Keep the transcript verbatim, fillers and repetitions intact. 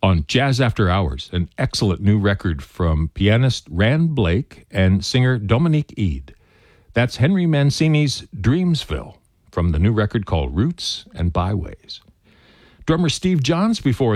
On Jazz After Hours, an excellent new record from pianist Rand Blake and singer Dominique Eade. That's Henry Mancini's Dreamsville from the new record called Roots and Byways. Drummer Steve Johns before